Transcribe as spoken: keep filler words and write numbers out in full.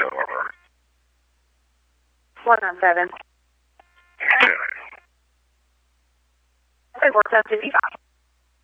celular. One on seven. Okay. It works out fifty-five.